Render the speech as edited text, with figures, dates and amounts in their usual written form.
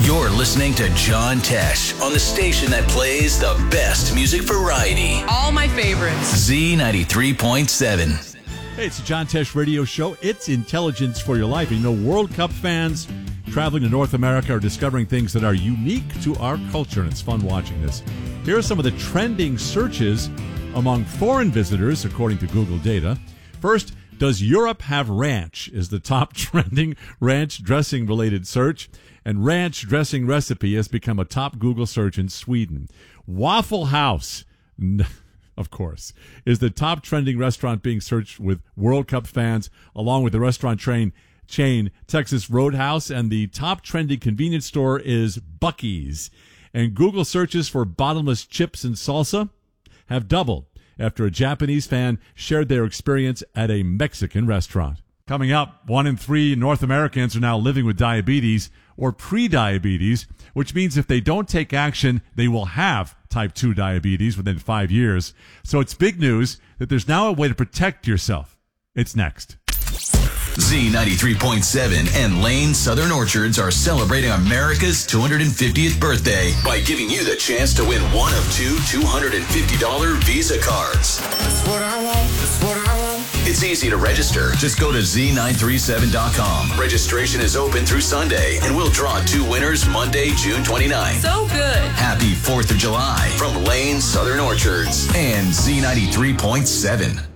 You're listening to John Tesh on the station that plays the best music variety. All my favorites. Z93.7. Hey, it's the John Tesh Radio Show. It's intelligence for your life. And you know, World Cup fans traveling to North America are discovering things that are unique to our culture, and it's fun watching this. Here are some of the trending searches among foreign visitors, according to Google data. First, does Europe have ranch is the top trending ranch dressing related search, and ranch dressing recipe has become a top Google search in Sweden. Waffle House, of course, is the top trending restaurant being searched with World Cup fans, along with the restaurant chain Texas Roadhouse, and the top trending convenience store is Buc-ee's. And Google searches for bottomless chips and salsa have doubled after a Japanese fan shared their experience at a Mexican restaurant. Coming up, 1 in 3 North Americans are now living with diabetes or pre-diabetes, which means if they don't take action, they will have type 2 diabetes within 5 years. So it's big news that there's now a way to protect yourself. It's next. Z93.7 and Lane Southern Orchards are celebrating America's 250th birthday by giving you the chance to win one of two $250 Visa cards. That's what I want. That's what I want. It's easy to register. Just go to Z937.com. Registration is open through Sunday, and we'll draw 2 winners Monday, June 29th. So good. Happy 4th of July from Lane Southern Orchards and Z93.7.